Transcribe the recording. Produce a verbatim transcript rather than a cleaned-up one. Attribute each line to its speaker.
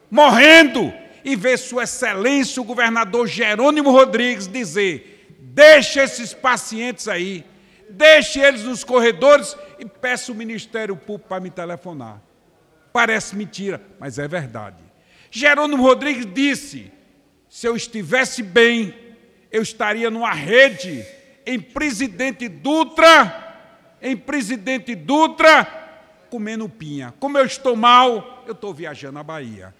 Speaker 1: morrendo, e ver Sua Excelência, o governador Jerônimo Rodrigues, dizer: deixe esses pacientes aí, deixe eles nos corredores e peça o Ministério Público para me telefonar. Parece mentira, mas é verdade. Jerônimo Rodrigues disse: se eu estivesse bem, eu estaria numa rede em Presidente Dutra, em Presidente Dutra, comendo pinha. Como eu estou mal, eu estou viajando à Bahia.